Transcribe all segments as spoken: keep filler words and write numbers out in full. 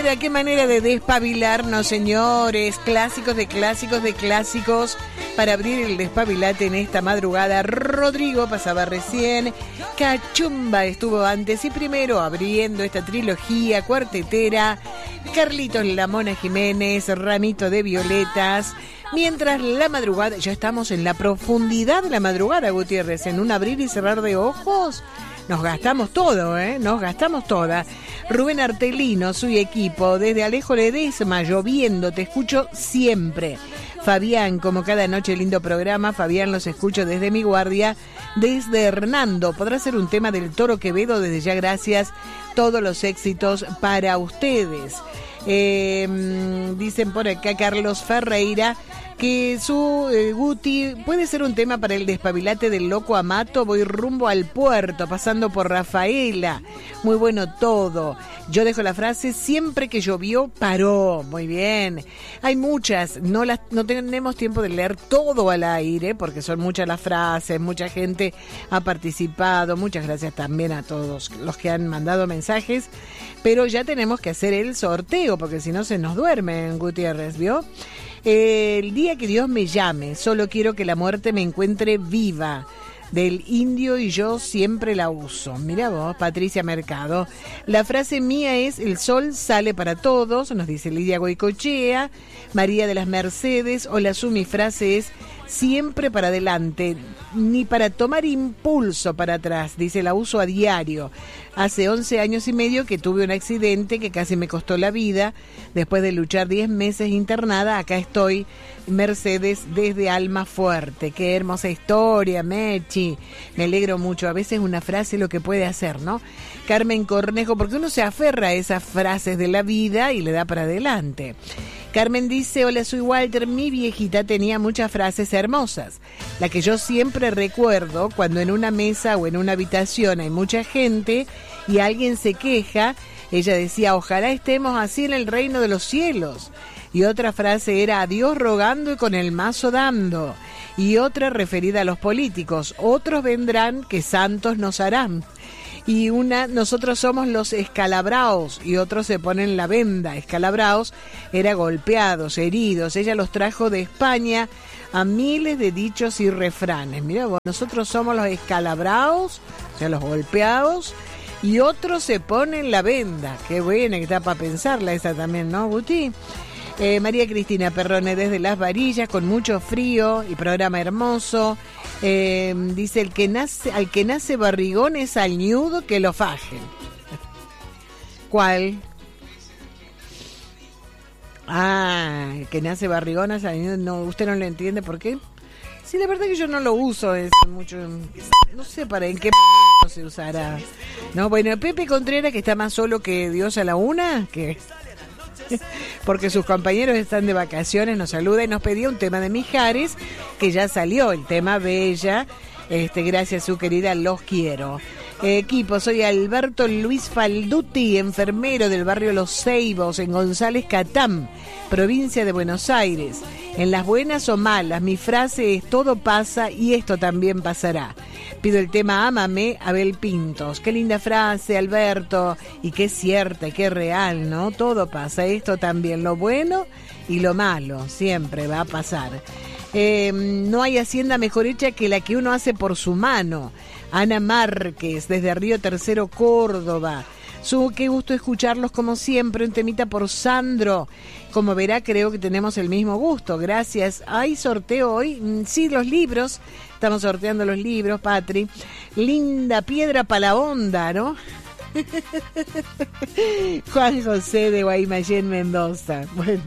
manera, qué manera de despabilarnos, señores. Clásicos de clásicos de clásicos para abrir el despabilate en esta madrugada. Rodrigo pasaba recién, Cachumba estuvo antes y primero abriendo esta trilogía cuartetera. Carlitos La Mona Jiménez, Ramito de Violetas. Mientras la madrugada, ya estamos en la profundidad de la madrugada, Gutiérrez, en un abrir y cerrar de ojos. Nos gastamos todo, ¿eh? Nos gastamos toda. Rubén Artelino, su equipo, desde Alejo Ledesma, lloviendo, te escucho siempre. Fabián, como cada noche, lindo programa. Fabián, los escucho desde mi guardia. Desde Hernando, podrá ser un tema del Toro Quevedo, desde ya gracias. Todos los éxitos para ustedes. Eh, dicen por acá Carlos Ferreira que su eh, Guti puede ser un tema para el despabilate del loco Amato. Voy rumbo al puerto, pasando por Rafaela. Muy bueno todo. Yo dejo la frase, siempre que llovió, paró. Muy bien. Hay muchas, no las, no tenemos tiempo de leer todo al aire, porque son muchas las frases, mucha gente ha participado. Muchas gracias también a todos los que han mandado mensajes. Pero ya tenemos que hacer el sorteo, porque si no se nos duermen, Gutiérrez, ¿vio? El día que Dios me llame, solo quiero que la muerte me encuentre viva. Del Indio y yo siempre la uso. Mira vos, Patricia Mercado. La frase mía es, el sol sale para todos, nos dice Lidia Goicochea. María de las Mercedes. Hola, Su, mi frase es, siempre para adelante, ni para tomar impulso para atrás, dice, la uso a diario. Hace once años y medio que tuve un accidente que casi me costó la vida. Después de luchar diez meses internada, acá estoy, Mercedes, desde Alma Fuerte. Qué hermosa historia, Mechi. Me alegro mucho. A veces una frase lo que puede hacer, ¿no? Carmen Cornejo, porque uno se aferra a esas frases de la vida y le da para adelante. Carmen dice, hola, soy Walter, mi viejita tenía muchas frases hermosas. La que yo siempre recuerdo, cuando en una mesa o en una habitación hay mucha gente y alguien se queja, ella decía, ojalá estemos así en el reino de los cielos. Y otra frase era, a Dios rogando y con el mazo dando. Y otra referida a los políticos, otros vendrán que santos nos harán. Y una, nosotros somos los escalabraos, y otros se ponen la venda. Escalabraos era golpeados, heridos. Ella los trajo de España a miles de dichos y refranes. Mira vos, nosotros somos los escalabraos, o sea, los golpeados, y otros se ponen la venda. Qué buena que está para pensarla esa también, ¿no, Guti? Eh, María Cristina Perrone desde Las Varillas, con mucho frío y programa hermoso. Eh, dice, el que nace, al que nace barrigón es al ñudo que lo fajen. ¿Cuál? Ah, el que nace barrigón es al ñudo. No, ¿usted no lo entiende por qué? Sí, la verdad que yo no lo uso es mucho. No sé para en qué momento se usará. No, bueno, Pepe Contreras, que está más solo que Dios a la una, que... porque sus compañeros están de vacaciones, nos saluda y nos pedía un tema de Mijares, que ya salió, el tema Bella. Este, gracias, su querida, los quiero. Eh, equipo, soy Alberto Luis Falduti, enfermero del barrio Los Ceibos, en González Catán, provincia de Buenos Aires. En las buenas o malas, mi frase es, todo pasa y esto también pasará. Pido el tema Ámame, Abel Pintos. Qué linda frase, Alberto, y qué cierta y qué real, ¿no? Todo pasa, esto también, lo bueno y lo malo, siempre va a pasar. Eh, no hay hacienda mejor hecha que la que uno hace por su mano. Ana Márquez, desde Río Tercero, Córdoba. Su, qué gusto escucharlos como siempre, un temita por Sandro. Como verá, creo que tenemos el mismo gusto. Gracias. ¿Hay sorteo hoy? Sí, los libros. Estamos sorteando los libros, Patri. Linda piedra para la onda, ¿no? Juan José de Guaymallén, Mendoza. Bueno.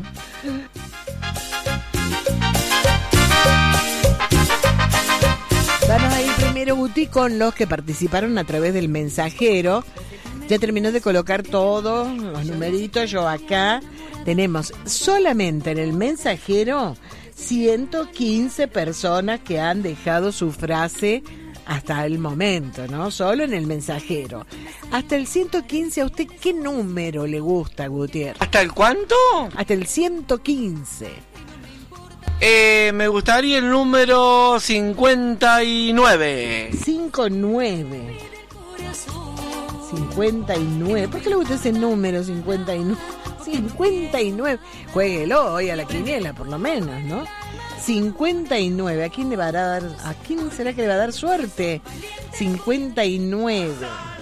Vamos a ir primero, Guti, con los que participaron a través del mensajero. Ya terminó de colocar todos los numeritos. Yo acá tenemos solamente en el mensajero ciento quince personas que han dejado su frase hasta el momento, ¿no? Solo en el mensajero. Hasta el ciento quince, ¿a usted qué número le gusta, Gutiérrez? ¿Hasta el cuánto? Hasta el ciento quince. Eh, me gustaría el número cincuenta y nueve. cincuenta y nueve. cincuenta y nueve. ¿Por qué le gusta ese número cincuenta y nueve? cincuenta y nueve. Juéguelo hoy a la quiniela, por lo menos, ¿no? cincuenta y nueve. ¿A quién le va a dar? ¿A quién será que le va a dar suerte? cincuenta y nueve.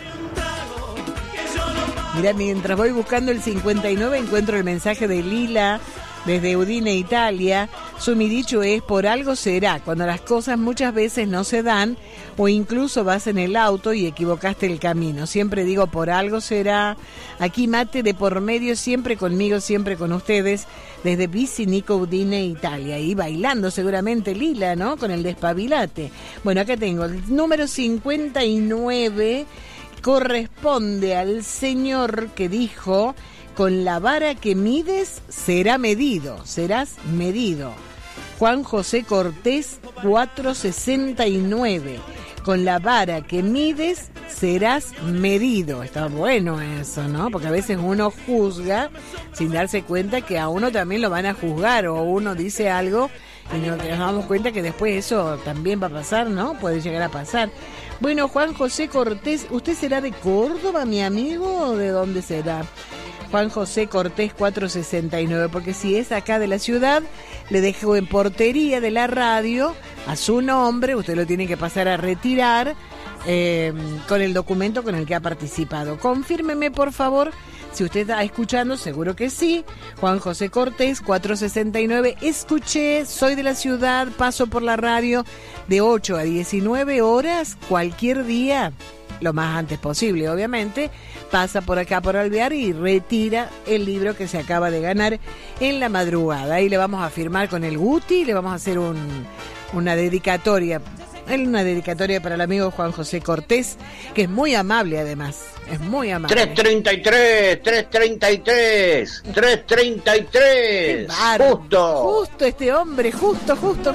Mira, mientras voy buscando el cincuenta y nueve encuentro el mensaje de Lila desde Udine, Italia. Su mi dicho es: por algo será, cuando las cosas muchas veces no se dan o incluso vas en el auto y equivocaste el camino. Siempre digo por algo será. Aquí mate de por medio, siempre conmigo, siempre con ustedes, desde Vicinico, Udine, Italia. Y bailando seguramente Lila, ¿no? Con el despabilate. Bueno, acá tengo el número cincuenta y nueve. Corresponde al señor que dijo: con la vara que mides será medido, serás medido. Juan José Cortés, cuatrocientos sesenta y nueve. Con la vara que mides serás medido. Está bueno eso, ¿no? Porque a veces uno juzga sin darse cuenta que a uno también lo van a juzgar, o uno dice algo y nos damos cuenta que después eso también va a pasar, ¿no? Puede llegar a pasar. Bueno, Juan José Cortés, ¿usted será de Córdoba, mi amigo, o de dónde será? Juan José Cortés, cuatrocientos sesenta y nueve, porque si es acá de la ciudad, le dejo en portería de la radio a su nombre, usted lo tiene que pasar a retirar eh, con el documento con el que ha participado. Confírmeme, por favor, si usted está escuchando, seguro que sí. Juan José Cortés, cuatrocientos sesenta y nueve, escuché, soy de la ciudad, paso por la radio de ocho a diecinueve horas, cualquier día, lo más antes posible, obviamente, pasa por acá por Alvear y retira el libro que se acaba de ganar en la madrugada. Ahí le vamos a firmar con el Guti, le vamos a hacer un, una dedicatoria, una dedicatoria para el amigo Juan José Cortés, que es muy amable además, es muy amable. tres treinta y tres, tres treinta y tres, tres treinta y tres, justo. Justo este hombre, justo, justo.